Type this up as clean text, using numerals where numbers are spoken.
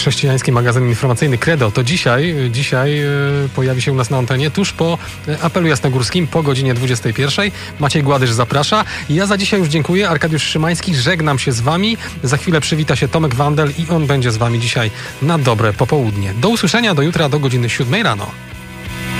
chrześcijański magazyn informacyjny Credo. To dzisiaj pojawi się u nas na antenie tuż po apelu jasnogórskim po godzinie 21. Maciej Gładysz zaprasza. Ja za dzisiaj już dziękuję. Arkadiusz Szymański, żegnam się z wami. Za chwilę przywita się Tomek Wandel i on będzie z wami dzisiaj na dobre popołudnie. Do usłyszenia do jutra do godziny 7 rano.